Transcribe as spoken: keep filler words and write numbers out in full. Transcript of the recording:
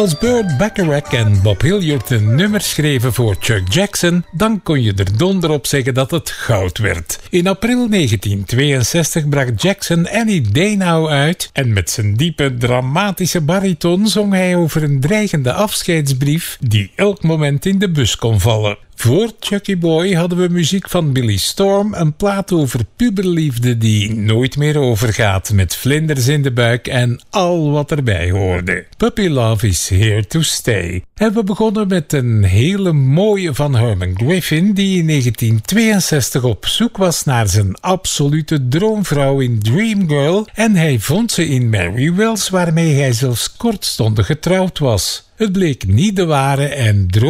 Als Burt Bacharach en Bob Hilliard een nummer schreven voor Chuck Jackson, dan kon je er donder op zeggen dat het goud werd. In april negentien tweeënzestig bracht Jackson Any Day Now uit en met zijn diepe, dramatische bariton zong hij over een dreigende afscheidsbrief die elk moment in de bus kon vallen. Voor Chucky Boy hadden we muziek van Billy Storm, een plaat over puberliefde die nooit meer overgaat, met vlinders in de buik en al wat erbij hoorde. Puppy Love is here to stay. En we begonnen met een hele mooie van Herman Griffin, die in negentien tweeënzestig op zoek was naar zijn absolute droomvrouw in Dreamgirl en hij vond ze in Mary Wells, waarmee hij zelfs kortstondig getrouwd was. Het bleek niet de ware en droom